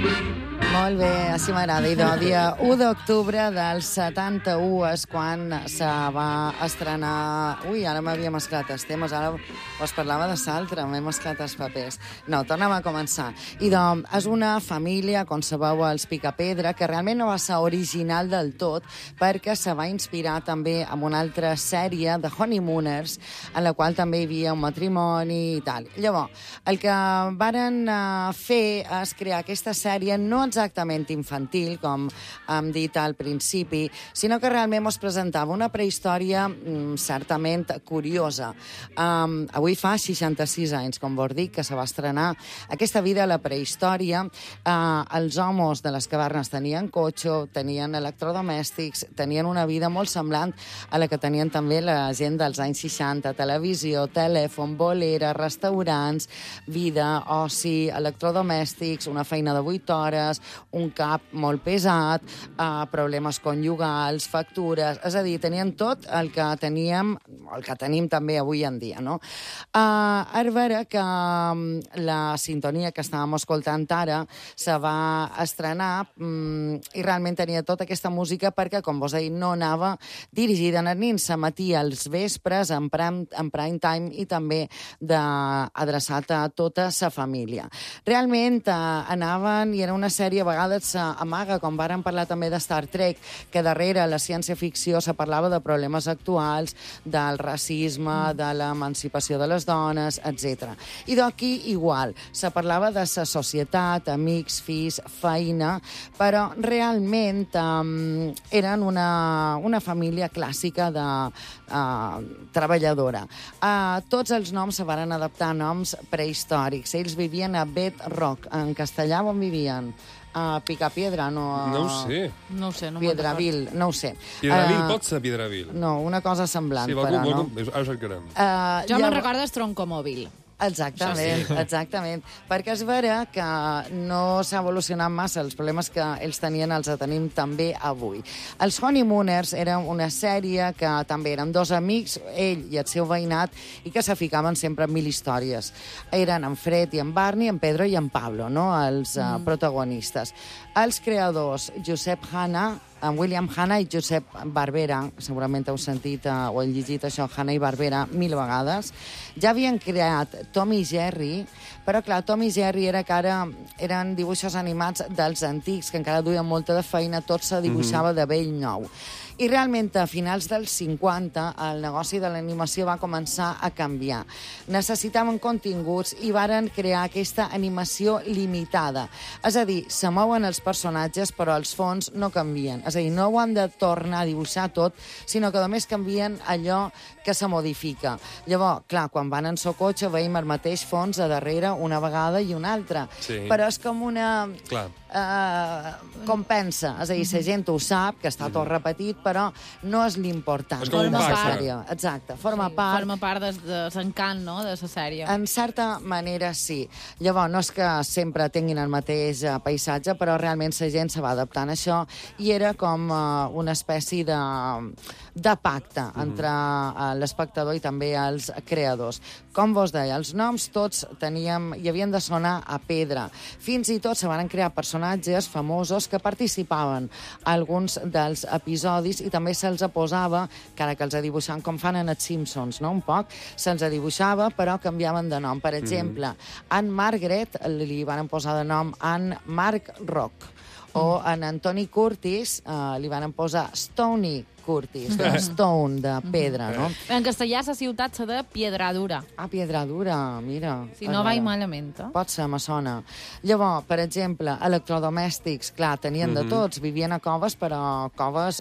Molt bé, així m'agrada. I del dia 1 d'octubre del 71 és quan se va estrenar... Ui, ara m'havia mesclat els temes, ara us parlava de l'altre, m'he mesclat els papers. No, tornem a començar. I doncs, és una família, com sabeu, els Picapedra, que realment no va ser original del tot, perquè se va inspirar també en una altra sèrie de Honeymooners, en la qual també hi havia un matrimoni i tal. Llavors, el que varen fer és crear aquesta sèrie no exactament infantil, com hem dit al principi, sinó que realment ens presentava una prehistòria certament curiosa. Avui fa 66 anys, com vos dic, que se va estrenar aquesta vida a la prehistòria. Els homes de les cavernes tenien cotxe, tenien electrodomèstics, tenien una vida molt semblant a la que tenien també la gent dels anys 60, televisió, telèfon, bolera, restaurants, vida, oci, electrodomèstics, una feina de 8 hores, un cap molt pesat, problemes conyugals, factures... És a dir, tenien tot el que teníem, el que tenim també avui en dia, no? És vera que la sintonia que estàvem escoltant ara se va estrenar i realment tenia tota aquesta música perquè, com vos he dit, no anava dirigida a nens, s'emetia als vespres en prime time i també adreçat a tota sa família. Realment anaven i era una sèrie a vegades s'amaga, com vàrem parlar també de Star Trek, que darrere la ciència-ficció se parlava de problemes actuals, del racisme, de l'emancipació de les dones, etc. I d'aquí igual, se parlava de la societat, amics, fills, feina, però realment eren una família clàssica de treballadora. Tots els noms se varen adaptar a noms prehistòrics. Ells vivien a Bedrock, en castellà on vivien? Picapiedra, no... No ho sé. No ho sé, no Piedravil, no ho sé. Piedravil pot ser Piedravil. No, una cosa semblant, sí, però no. Ara ho cercarem. Jo me'n recordo el troncomòbil. Exactament, sí. exactament. Perquè és vera que no s'ha evolucionat massa. Els problemes que ells tenien els tenim també avui. Els Honeymooners eren una sèrie que també eren dos amics, ell i el seu veïnat, i que se ficaven sempre en 1000 històries. Eren en Fred i en Barney, en Pedro i en Pablo, no? Els protagonistes. Els creadors, Josep Hanna, en William Hanna i Josep Barbera, segurament heu sentit o heu llegit això, Hanna i Barbera, 1000 vegades, ja havien creat Tom i Jerry, però clar, Tom i Jerry eren dibuixos animats dels antics, que encara duien molta de feina, tot se dibuixava de vell nou. I realment, a finals dels 50, el negoci de l'animació va començar a canviar. Necessitaven continguts i varen crear aquesta animació limitada. És a dir, se mouen els personatges, però els fons no canvien. És a dir, no ho han de tornar a dibuixar tot, sinó que només canvien allò que se modifica. Llavors, clar, quan van en so cotxe veiem el mateix fons a darrere una vegada i una altra. Sí. Però és com una... Clar. Compensa. És a dir, la gent ho sap, que està tot repetit, però no és l'important. És com un pacte. Exacte, forma part. Forma part de l'encant, no?, de la sèrie. En certa manera, sí. Llavors, no és que sempre tinguin el mateix paisatge, però realment la gent se va adaptant a això i era com una espècie de pacte entre l'espectador i també els creadors. Com vos deia, els noms tots hi havien de sonar a pedra. Fins i tot se van crear personatges famosos que participaven a alguns dels episodis i també se'ls posava, cara que els dibuixaven com fan en els Simpsons, no? Un poc, se'ls dibuixava però canviaven de nom. Per exemple, Anne Margaret li van posar de nom Anne Mark Rock, o en Anthony Curtis li van posar Stoney Curtis, de stone, de pedra, no? En castellà la ciutat se de Piedradura. Piedradura, mira. Si no vaig malament, Pot ser, me sona. Llavors, per exemple, electrodomèstics, clar, tenien de tots, vivien a coves, però coves...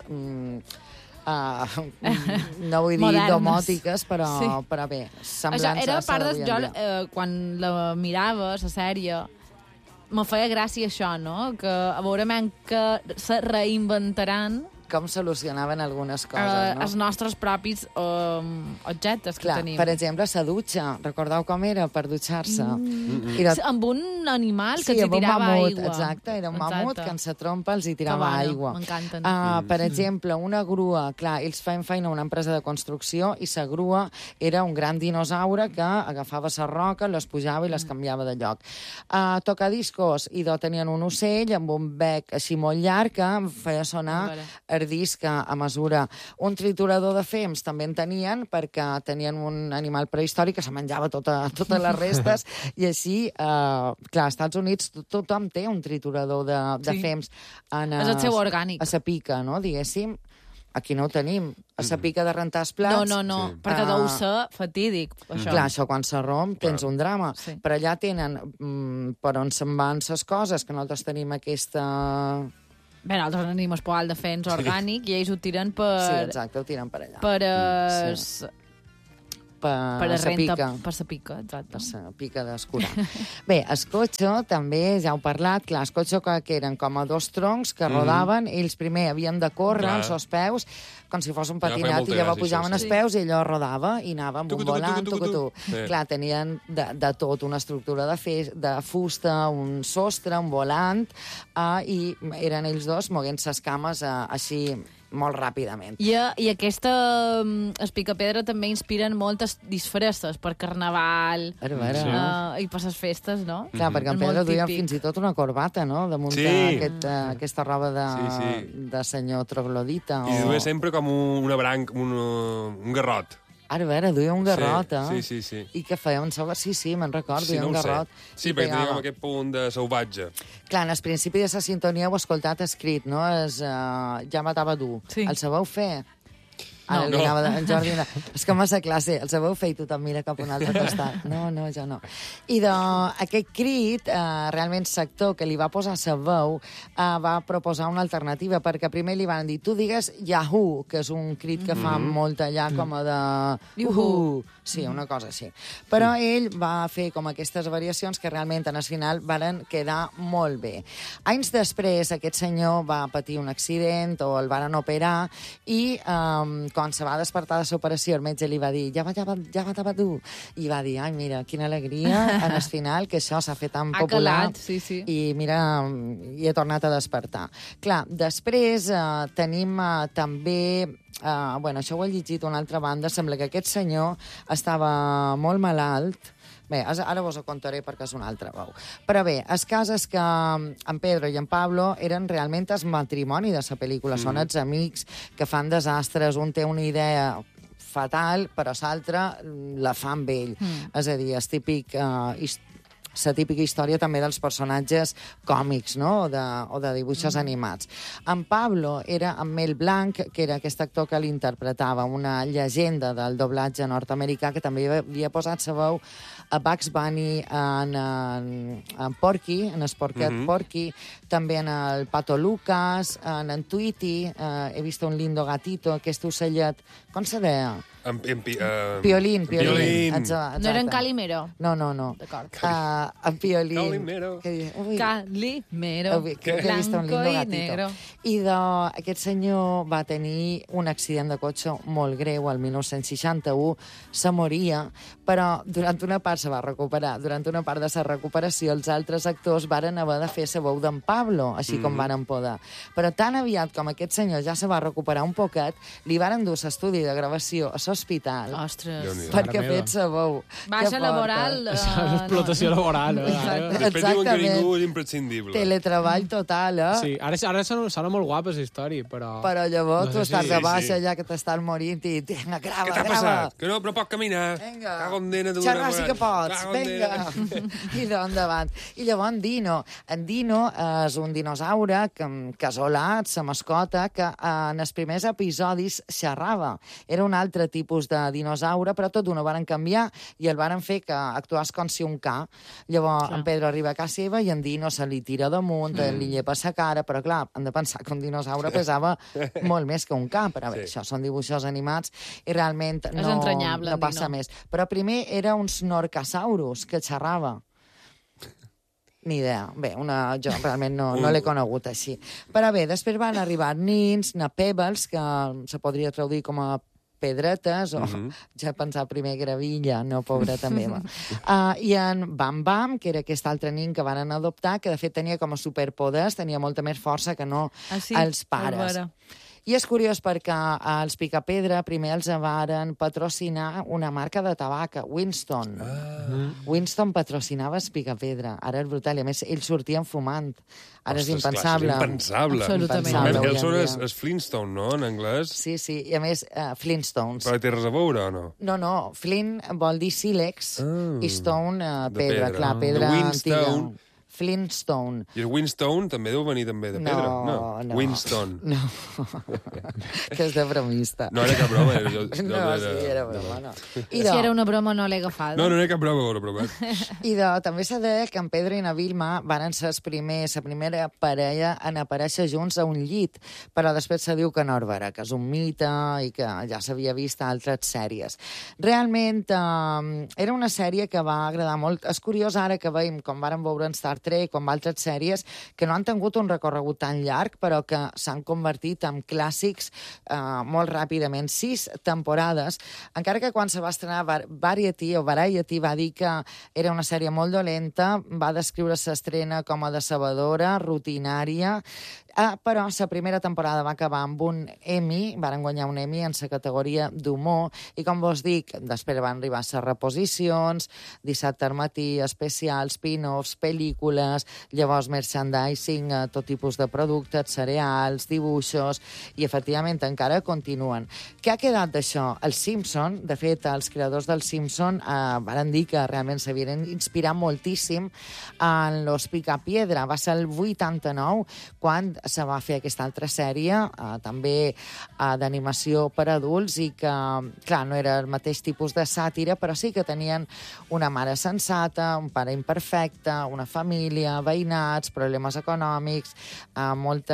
no vull dir modernes, domòtiques, però, sí. Però bé, semblança era part d'avui en dia. quan la mirava, la sèrie, me feia gràcia això, no? Que a veure que se reinventaran com solucionaven algunes coses, no? Els nostres propis objectes que Clar, tenim. per exemple, la dutxa. Recordeu com era per dutxar-se? Amb un animal que Sí, t'hi amb un tirava mamut, aigua. exacte, era un mamut que en sa trompa els hi tirava Que bona, aigua. m'encanten. Per exemple, una grua, clar, ells feien feina a una empresa de construcció i la grua era un gran dinosaure que agafava la roca, les pujava i les canviava de lloc. Tocadiscos, i tenien un ocell amb un bec així molt llarg que feia sonar el disc a mesura. Un triturador de fems també en tenien perquè tenien un animal prehistòric que se menjava totes les restes i així, clar, als Estats Units tothom té un triturador de fems. És el seu orgànic. A sa pica, no?, diguéssim. Aquí no ho tenim. A sa pica de rentar els plats... No, perquè deu ser fatídic, això. Clar, això quan se romp tens un drama. Sí. Però allà tenen per on se'n van ses coses, que nosaltres tenim aquesta... Bé, nosaltres tenim el poal de fems orgànic i ells ho tiren per... Sí, exacte, ho tiren per allà. Per sa pica. Per sa pica, exacte. Per sa pica d'escurar. Bé, el cotxe, també, ja heu parlat, clar, el cotxe que eren com a dos troncs que rodaven, ells primer havien de córrer amb els peus, com si fos un patinat, i llavors pujaven els peus i allò rodava i anava amb un volant, tucu. Clar, tenien de tot, una estructura de fusta, un sostre, un volant, i eren ells dos moguent ses cames així molt ràpidament. I aquesta Espicapedra també inspiren moltes disfresses per Carnaval i per les festes, no? Clar, perquè en Pedro duia fins i tot una corbata, no?, damunt aquesta roba de senyor troglodita. I duia sempre com una branca, un garrot. Ara, a veure, duia un garrot, Sí. I que feia un sabor... Sí, me'n recordo, duia un garrot. Sí, perquè tenia com aquest punt de salvatge. Clar, en el principi de la sintonia heu escoltat escrit, no? Ja matava dur. El sabeu fer? Ara li anava en Jordi... És com a la classe, el sabeu fer i tothom mira cap a un altre costat. No, jo no. I aquest crit, realment l'actor que li va posar la veu va proposar una alternativa, perquè primer li van dir, tu digues Yahoo, que és un crit que fa molt allà com a de... Sí, una cosa així. Però ell va fer com aquestes variacions que realment en el final varen quedar molt bé. Anys després, aquest senyor va patir un accident o el varen operar i quan se va despertar de l'operació el metge li va dir ja va dur. I va dir, ai, mira, quina alegria en el final que això s'ha fet tan popular. Sí. I mira, i he tornat a despertar. Clar, després tenim també... això ho he llegit una altra banda. Sembla que aquest senyor estava molt malalt. Bé, ara vos ho contaré perquè és una altra veu. Però bé, els casos que en Pedro i en Pablo eren realment el matrimoni de la pel·lícula. Són els amics que fan desastres. Un té una idea fatal, però l'altre la fa amb ell. És a dir, la típica història també dels personatges còmics, no?, o de dibuixos animats. En Pablo era en Mel Blanc, que era aquest actor que l'interpretava, una llegenda del doblatge nord-americà, que també havia posat la veu a Bugs Bunny, en Porky, en el porquet Porky, també en el Pato Lucas, en Tweety, he vist un lindo gatito, aquest ocellet, com se deia? Piolín. No era en Calimero? No. D'acord. En Piolín. Calimero. Calimero, blanco i negro. I aquest senyor va tenir un accident de cotxe molt greu el 1961, se moria, però durant una part se va recuperar. Durant una part de la recuperació els altres actors varen haver de fer la veu d'en Pablo, així com varen poder. Però tan aviat com aquest senyor ja se va recuperar un poquet, li varen dur l'estudi de gravació a l'hospital. Ostres. Perquè ha fet la veu. Baixa laboral. Explotació laboral. Després diuen que ningú és imprescindible. Teletreball total, Sí, ara sona molt guapa la història, però... Però llavors No tu sé estàs si- a baixa ja que t'estàs morint i vinga, grava, Què t'ha passat? Que no pot caminar. Vinga, Cago en dena d'una xerrar sí que vegada. pots, Cago en vinga. dena. I endavant. I llavors en Dino és un dinosaure casolat, la mascota, que en els primers episodis xerrava. Era un altre tipus de dinosaure, però tot d'una varen canviar i el varen fer que actuàs com si un ca. Llavors en Pedro arriba a casa seva i en Dino se li tira damunt, li llepa sa cara, però clar, hem de pensar que un dinosaure pesava molt més que un ca, però bé, això són dibuixos animats i realment entranyable, no passa Dino. més. Però primer era un Snorcasaurus que xerrava. Ni idea. Bé, jo realment no l'he conegut així. Però bé, després van arribar nins, pebbles, que se podria traduir com a pedretes, o ja pensava primer gravilla, no, pobreta meva. I en Bam Bam, que era aquest altre nin que van adoptar, que de fet tenia com a superpoders, tenia molta més força que no els pares. I és curiós perquè els Picapedra primer els varen patrocinar una marca de tabac, Winston. Winston patrocinava els Picapedra. Ara és brutal. I a més, ells sortien fumant. Ara és impensable. Clar, és impensable. Absolutament. Ells són Flintstone, no?, en anglès. Sí, i a més, Flintstones. Però té res a veure, o no? No, Flint vol dir sílex i Stone, pedra. Clar, pedra antiga. Flintstone. I el Winstone també deu venir també de pedra. No. Winston. No, que és de bromista. No era cap broma. Sí, era broma, no. Si era una broma no l'he agafada. No era cap broma, però... I també s'ha de dir que en Pedro i na Vilma van ser la primera parella en aparèixer junts a un llit, però després se diu que no era, que és un mite i que ja s'havia vist a altres sèries. Realment, era una sèrie que va agradar molt. És curiós ara que veiem, com vàrem veure en Star Trek, com altres sèries, que no han tingut un recorregut tan llarg, però que s'han convertit en clàssics molt ràpidament. 6 temporades, encara que quan se va estrenar Variety va dir que era una sèrie molt dolenta, va descriure l'estrena com a decebedora, rutinària, però la primera temporada va acabar amb un Emmy, van guanyar un Emmy en la categoria d'humor, i com vos dic, després van arribar les reposicions, dissabte al matí, especials, spin-offs, pel·lícules, llavors merchandising, tot tipus de productes, cereals, dibuixos, i efectivament encara continuen. Què ha quedat d'això? Els Simpson, de fet, els creadors dels Simpson van dir que realment s'havien inspirat moltíssim en Los Picapiedra. Va ser el 89, quan se va fer aquesta altra sèrie, també d'animació per adults, i que, clar, no era el mateix tipus de sàtira, però sí que tenien una mare sensata, un pare imperfecte, una família, veïnats, problemes econòmics, molt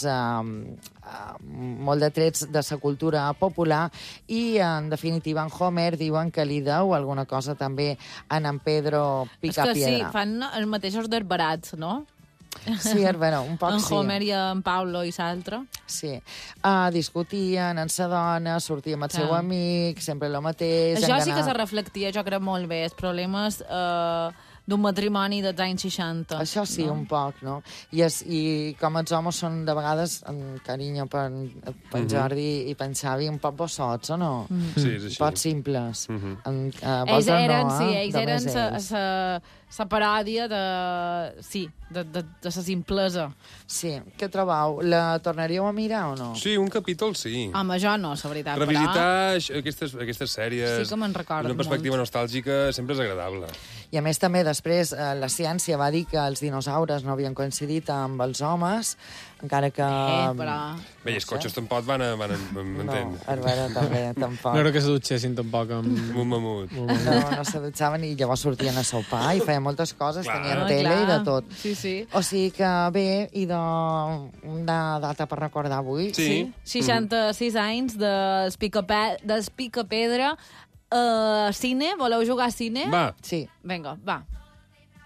de trets de la cultura popular, i, en definitiva, en Homer diuen que li deu alguna cosa també en Pedro Picapiedra. És que sí, fan els mateixos desbarats, no? Sí, bueno, un poc sí. En Homer i en Paulo i l'altre. Sí. Discutien amb sa dona, sortia amb el seu amic, sempre el mateix. Això sí que se reflectia, jo crec, molt bé, els problemes d'un matrimoni dels anys 60. Això sí, no? Un poc, no? I com els homes són de vegades, amb carinyo per Jordi i per Xavi, un poc bossots, o no? Sí, és així. Un poc simples. Ells eren la paròdia de la simplesa. Sí, què trobeu? La tornaríeu a mirar o no? Sí, un capítol sí. Home, jo no, la veritat. Revisitar aquestes sèries sí que me'n recordo d'una perspectiva nostàlgica sempre és agradable. I a més també després la ciència va dir que els dinosaures no havien coincidit amb els homes, encara que... però... Bé, i els cotxes tampoc van entendre. No, Arbera també, tampoc. No crec que se dutxessin tampoc amb... Un mamut. No se dutxaven i llavors sortien a sopar i feien moltes coses, tenien tele i de tot. Sí. O sigui que bé, i una data per recordar avui. Sí. 66 anys dels Picapedra. Cine? Voleu jugar a cine? Va. Sí. Vinga, va.